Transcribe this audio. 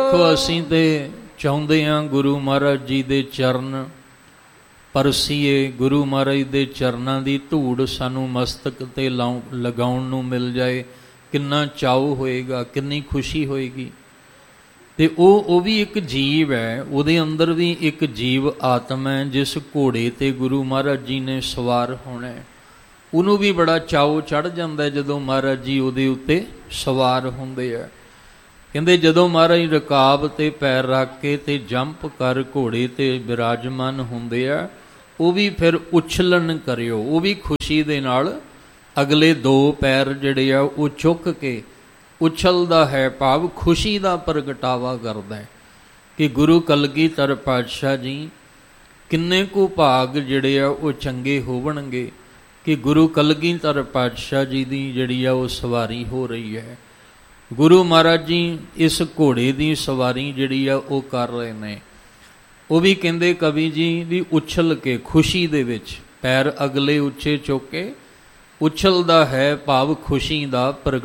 देखो असीं ते चाहुंदे हां गुरु महाराज जी दे चरण परसीए, गुरु महाराज दे चरनां दी धूड़ सानू मस्तक ते लगाउण नूं मिल जाए, किन्ना चाउ होएगा, किन्नी खुशी होएगी। ते वो भी एक जीव है, उहदे अंदर भी एक जीव आत्मा है जिस घोड़े ते गुरु महाराज जी ने सवार होना है। उहनूं भी बड़ा चाउ चढ़ जांदा है जदों महाराज जी उहदे उत्ते सवार हुंदे आ। कहंदे जदों महाराज रकाब ते पैर रख के ते जंप कर घोड़े ते विराजमान हुंदे आ, वो भी फिर उछलन करियो, वो भी खुशी दे नाल अगले दो पैर जिहड़े आ वो चुक के उछलदा है, भाव खुशी दा प्रगटावा करदा है कि गुरु कलगीधर पातशाह जी किन्ने को भाग जिहड़े आ वो चंगे होवणगे कि गुरु कलगीधर पातशाह जी दी जिहड़ी आ वो सवारी हो रही है। गुरु महाराज जी इस घोड़े की सवारी जिहड़ी आ वो कर रहे ने। वो भी कहंदे कवि जी भी उछल के खुशी दे विच पैर अगले उच्चे चुक के उछलदा है, भाव खुशी दा प्रगट